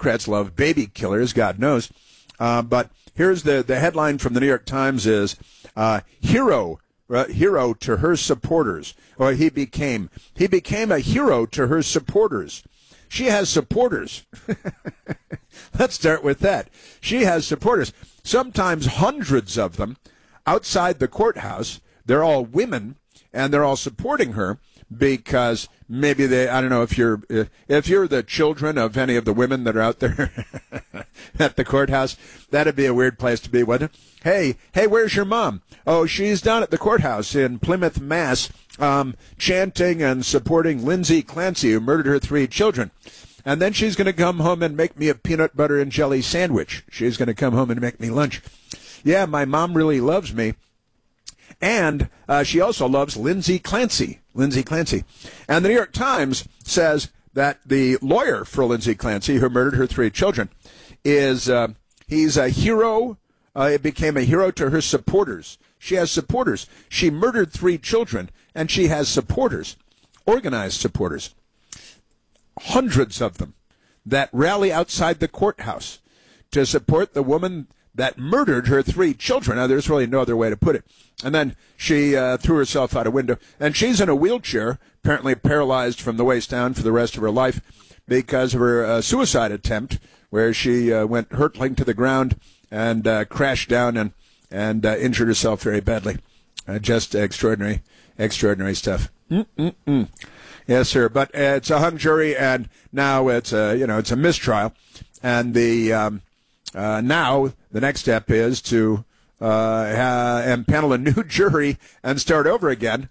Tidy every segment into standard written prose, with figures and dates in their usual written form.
Democrats love baby killers, God knows. But here's the headline from the New York Times is hero to her supporters. Or he became a hero to her supporters. She has supporters. Let's start with that. She has supporters, sometimes hundreds of them, outside the courthouse. They're all women, and they're all supporting her because maybe I don't know if you're the children of any of the women that are out there at the courthouse. That'd be a weird place to be, wouldn't it? Hey, where's your mom? Oh, she's down at the courthouse in Plymouth, Mass, chanting and supporting Lindsay Clancy, who murdered her 3 children. And then she's going to come home and make me a peanut butter and jelly sandwich. She's going to come home and make me lunch. Yeah, my mom really loves me. And she also loves Lindsay Clancy. And the New York Times says that the lawyer for Lindsay Clancy, who murdered her 3 children, he's a hero. It became a hero to her supporters. She has supporters. She murdered 3 children, and she has supporters, organized supporters, hundreds of them, that rally outside the courthouse to support the woman that murdered her 3 children. Now, there's really no other way to put it. And then she threw herself out a window, and she's in a wheelchair, apparently paralyzed from the waist down for the rest of her life because of her suicide attempt, where she went hurtling to the ground and crashed down and injured herself very badly. Just extraordinary stuff. Yes, sir. But it's a hung jury, and now it's a mistrial, and now the next step is to impanel a new jury and start over again.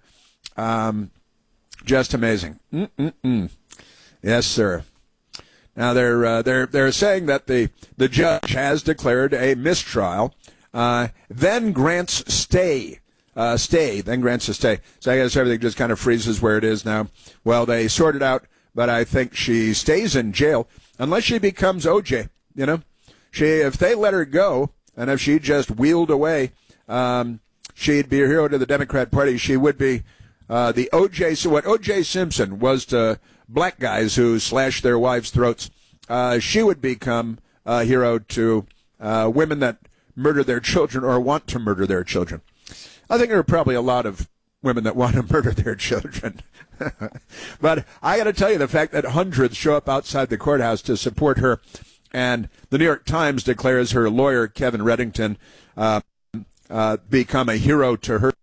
Just amazing. Yes, sir. Now they're saying that the judge has declared a mistrial, then grants stay. Then grants a stay. So I guess everything just kind of freezes where it is now. Well, they sort it out, but I think she stays in jail unless she becomes OJ. You know, if they let her go, and if she just wheeled away, she'd be a hero to the Democrat Party. She would be the OJ. So what OJ Simpson was to black guys who slashed their wives' throats, she would become a hero to women that murder their children or want to murder their children. I think there are probably a lot of women that want to murder their children. But I got to tell you, the fact that hundreds show up outside the courthouse to support her, and the New York Times declares her lawyer, Kevin Reddington, become a hero to her.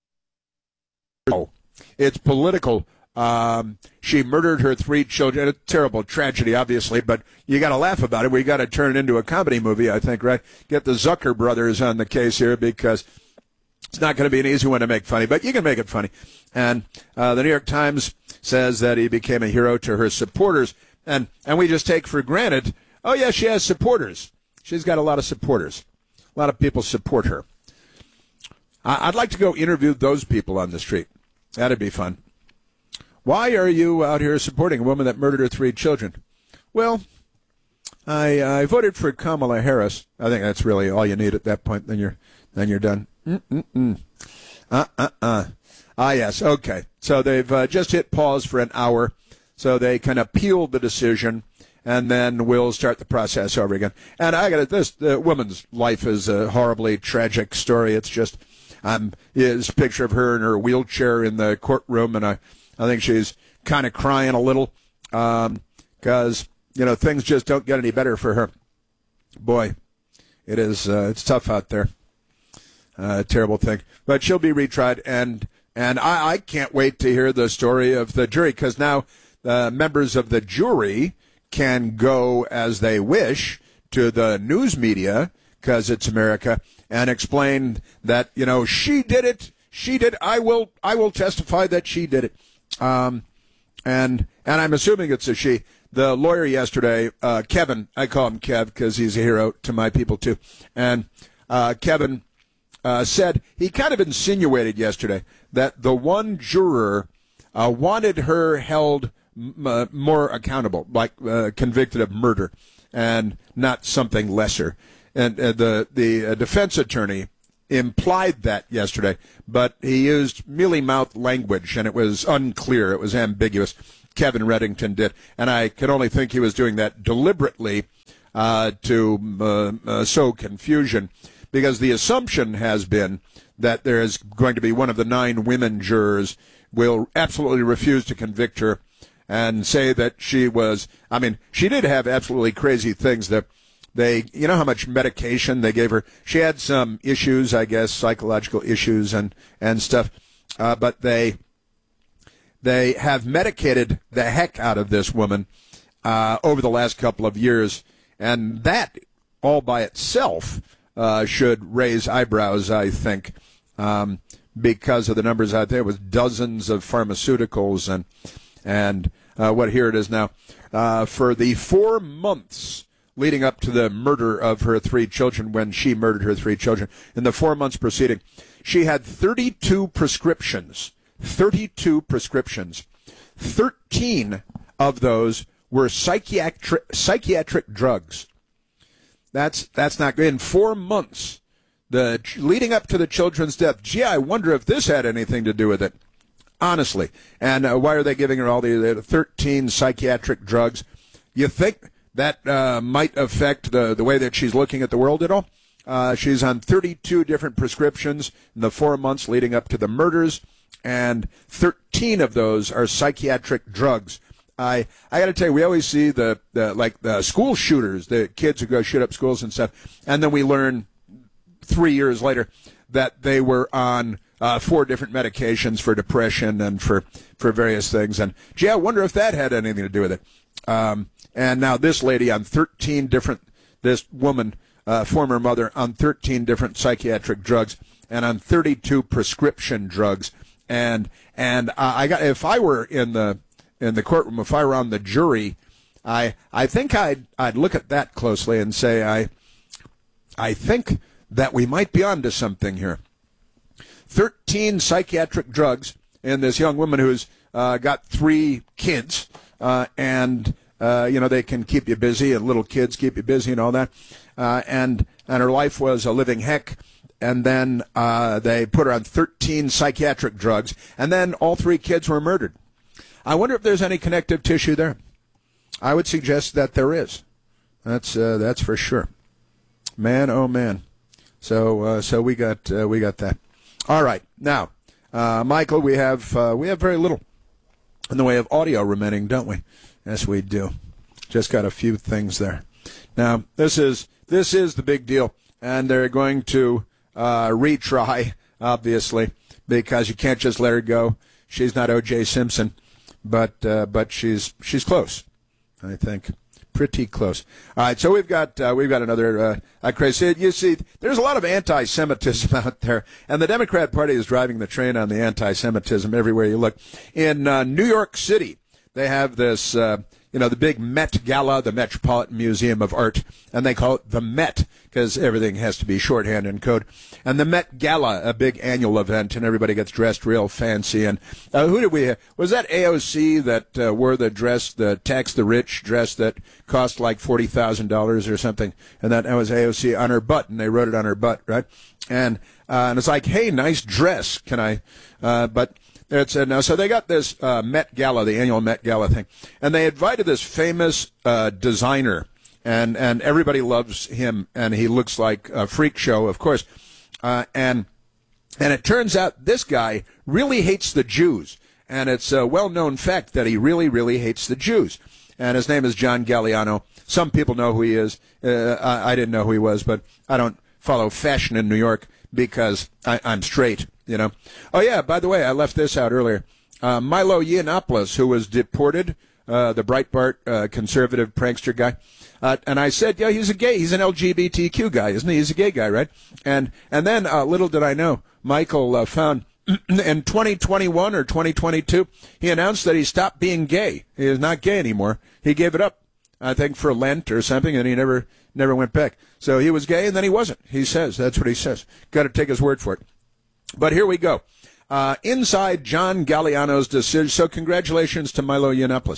It's political. She murdered her 3 children. A terrible tragedy, obviously, but you got to laugh about it. We got to turn it into a comedy movie, I think, right? Get the Zucker brothers on the case here, because it's not going to be an easy one to make funny, but you can make it funny. And the New York Times says that he became a hero to her supporters, and we just take for granted, oh, yeah, she has supporters. She's got a lot of supporters. A lot of people support her. I'd like to go interview those people on the street. That'd be fun. Why are you out here supporting a woman that murdered her 3 children? Well, I voted for Kamala Harris. I think that's really all you need at that point. Then you're done. Yes. Okay. So they've just hit pause for an hour, so they can appeal the decision, and then we'll start the process over again. And the woman's life is a horribly tragic story. It's just, is a picture of her in her wheelchair in the courtroom, and I think she's kind of crying a little, because, things just don't get any better for her. Boy, it's tough out there. Terrible thing. But she'll be retried, and I can't wait to hear the story of the jury, because now the members of the jury can go as they wish to the news media, because it's America, and explain that, she did it. She did. I will testify that she did it. And I'm assuming it's a she. The lawyer yesterday, Kevin, I call him Kev because he's a hero to my people too. And Kevin said, he kind of insinuated yesterday that the one juror wanted her held more accountable, like convicted of murder, and not something lesser. And the defense attorney implied that yesterday, but he used mealy-mouthed language, and it was unclear. It was ambiguous. Kevin Reddington did. And I can only think he was doing that deliberately to sow confusion, because the assumption has been that there is going to be one of the 9 women jurors will absolutely refuse to convict her and say that she was, I mean, she did have absolutely crazy things that you know how much medication they gave her. She had some issues, I guess, psychological issues and stuff, but they have medicated the heck out of this woman over the last couple of years, and that all by itself should raise eyebrows, I think, because of the numbers out there with dozens of pharmaceuticals and what here it is now. For the 4 months leading up to the murder of her 3 children, when she murdered her 3 children, in the 4 months preceding, she had 32 prescriptions. 32 prescriptions. 13 of those were psychiatric drugs. That's not good. In 4 months, leading up to the children's death. Gee, I wonder if this had anything to do with it. Honestly. And why are they giving her all the 13 psychiatric drugs? You think that might affect the way that she's looking at the world at all? She's on 32 different prescriptions in the 4 months leading up to the murders, and 13 of those are psychiatric drugs. I got to tell you, we always see the school shooters, the kids who go shoot up schools and stuff, and then we learn 3 years later that they were on 4 different medications for depression and for various things. And gee, I wonder if that had anything to do with it. And now this lady on 13 different, this woman, former mother, on 13 different psychiatric drugs and on 32 prescription drugs. And if I were in the courtroom, if I were on the jury, I think I'd look at that closely and say I think that we might be onto something here. 13 psychiatric drugs in this young woman who's got 3 kids, and they can keep you busy, and little kids keep you busy and all that, and her life was a living heck. And then they put her on 13 psychiatric drugs, and then all 3 kids were murdered. I wonder if there's any connective tissue there. I would suggest that there is. That's for sure. Man, oh man. So we got that. All right, now, Michael, we have very little in the way of audio remaining, don't we? Yes, we do. Just got a few things there. Now, this is the big deal, and they're going to retry, obviously, because you can't just let her go. She's not O.J. Simpson, but she's close, I think. Pretty close. All right, so we've got another crazy. You see, there's a lot of anti-Semitism out there, and the Democrat Party is driving the train on the anti-Semitism everywhere you look. In New York City, they have this, the big Met Gala, the Metropolitan Museum of Art, and they call it the Met because everything has to be shorthand and code. And the Met Gala, a big annual event, and everybody gets dressed real fancy. And who did we have? Was that AOC that wore the dress, the Tax the Rich dress that cost like $40,000 or something? And that was AOC on her butt, and they wrote it on her butt, right? And it's like, hey, nice dress. Can I? But it's now. So they got this Met Gala, the annual Met Gala thing, and they invited this famous designer, and everybody loves him, and he looks like a freak show, of course. And it turns out this guy really hates the Jews, and it's a well-known fact that he really, really hates the Jews. And his name is John Galliano. Some people know who he is. I didn't know who he was, but I don't follow fashion in New York because I'm straight, you know. Oh, yeah, by the way, I left this out earlier. Milo Yiannopoulos, who was deported, the Breitbart conservative prankster guy. And I said, yeah, he's a gay. He's an LGBTQ guy, isn't he? He's a gay guy, right? And then little did I know, Michael found in 2021 or 2022, he announced that he stopped being gay. He is not gay anymore. He gave it up, I think, for Lent or something, and he never went back. So he was gay, and then he wasn't. He says. That's what he says. Got to take his word for it. But here we go. Inside John Galliano's decision. So congratulations to Milo Yiannopoulos.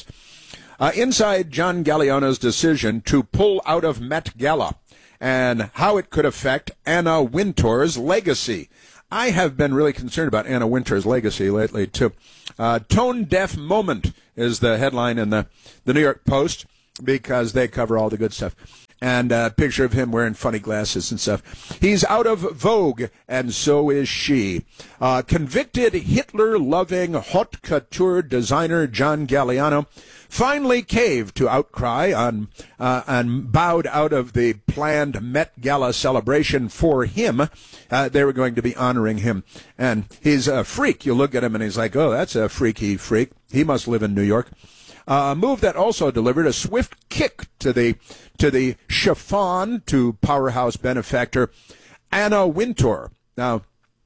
Inside John Galliano's decision to pull out of Met Gala and how it could affect Anna Wintour's legacy. I have been really concerned about Anna Wintour's legacy lately, too. Tone-deaf moment is the headline in the New York Post, because they cover all the good stuff. And a picture of him wearing funny glasses and stuff. He's out of vogue, and so is she. Convicted Hitler-loving haute couture designer John Galliano finally caved to outcry and bowed out of the planned Met Gala celebration for him. They were going to be honoring him. And he's a freak. You look at him and he's like, oh, that's a freaky freak. He must live in New York. A move that also delivered a swift kick to the chiffon to powerhouse benefactor Anna Wintour. Now,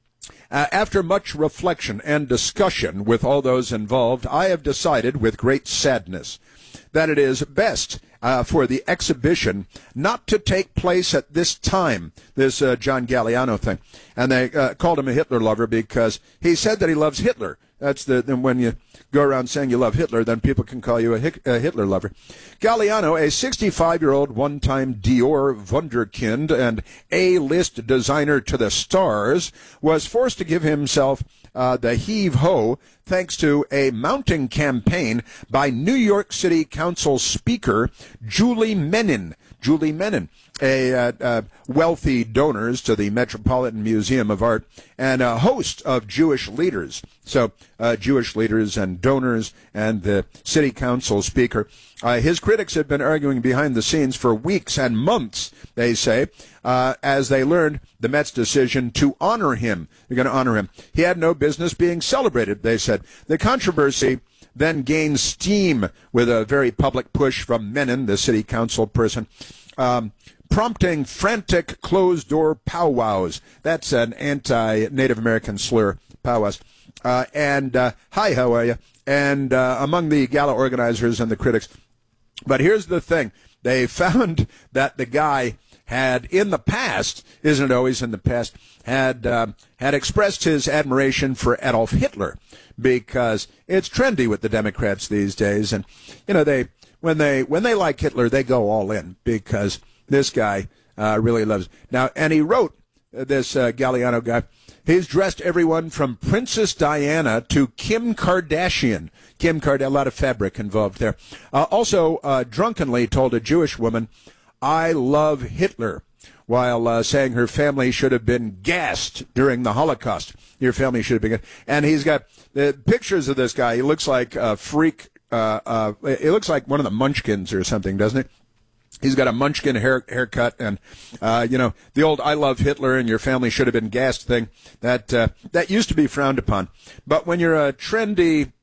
after much reflection and discussion with all those involved, I have decided with great sadness that it is best for the exhibition not to take place at this time, this John Galliano thing. And they called him a Hitler lover because he said that he loves Hitler. That's when you go around saying you love Hitler, then people can call you a Hitler lover. Galliano, a 65-year-old one-time Dior wunderkind and A-list designer to the stars, was forced to give himself the heave-ho thanks to a mounting campaign by New York City Council Speaker Julie Menin. Julie Menin, a wealthy donors to the Metropolitan Museum of Art and a host of Jewish leaders. So Jewish leaders and donors and the city council speaker. His critics had been arguing behind the scenes for weeks and months, they say, as they learned the Mets' decision to honor him. They're going to honor him. He had no business being celebrated, they said. The controversy then gained steam with a very public push from Menin, the city council person, prompting frantic closed-door powwows. That's an anti-Native American slur, powwows. Hi, how are you? And among the gala organizers and the critics. But here's the thing. They found that the guy had in the past, isn't it always in the past, had expressed his admiration for Adolf Hitler, because it's trendy with the Democrats these days, and you know when they like Hitler, they go all in because this guy really loves. Now, and he wrote this Galliano guy. He's dressed everyone from Princess Diana to Kim Kardashian. A lot of fabric involved there. Also, drunkenly told a Jewish woman, "I love Hitler," while saying her family should have been gassed during the Holocaust. Your family should have been gassed. And he's got the pictures of this guy. He looks like a freak. He looks like one of the Munchkins or something, doesn't he? He's got a Munchkin haircut, and the old "I love Hitler" and your family should have been gassed thing. That used to be frowned upon. But when you're a trendy,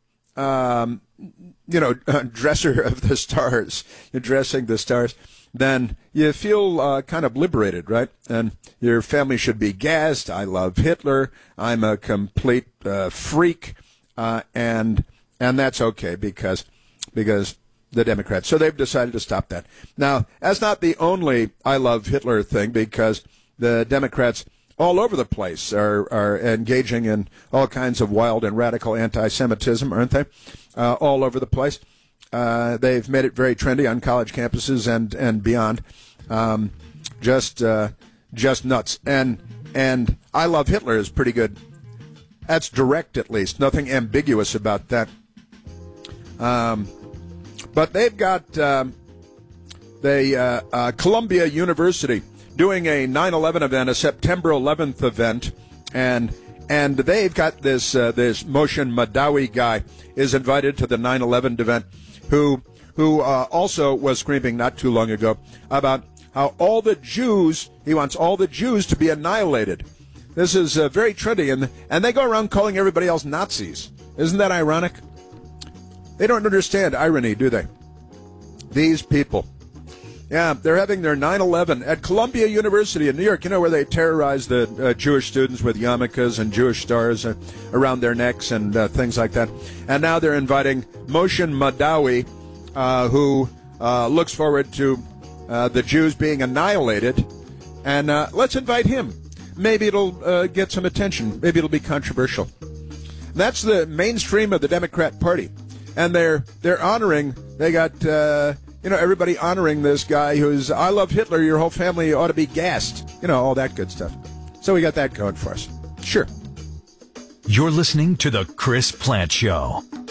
dresser of the stars, you're dressing the stars, then you feel kind of liberated, right? And your family should be gassed. I love Hitler. I'm a complete freak, and that's okay because the Democrats. So they've decided to stop that. Now, that's not the only "I love Hitler" thing, because the Democrats all over the place are engaging in all kinds of wild and radical anti-Semitism, aren't they? All over the place. They've made it very trendy on college campuses and beyond. Just nuts. And "I love Hitler" is pretty good. That's direct, at least. Nothing ambiguous about that. But they've got Columbia University doing a 9/11 event, a September 11th event, and they've got this Moshe Madawi guy is invited to the 9/11 event, who also was screaming not too long ago about how he wants all the Jews to be annihilated. This is very trendy, and they go around calling everybody else Nazis. Isn't that ironic? They don't understand irony, do they? These people. Yeah, they're having their 9/11 at Columbia University in New York, where they terrorize the Jewish students with yarmulkes and Jewish stars around their necks and things like that. And now they're inviting Moshe Madawi, who looks forward to the Jews being annihilated. And let's invite him. Maybe it'll get some attention. Maybe it'll be controversial. That's the mainstream of the Democrat Party. And they're honoring, they got, everybody honoring this guy who's, "I love Hitler, your whole family ought to be gassed." All that good stuff. So we got that going for us. Sure. You're listening to The Chris Plant Show.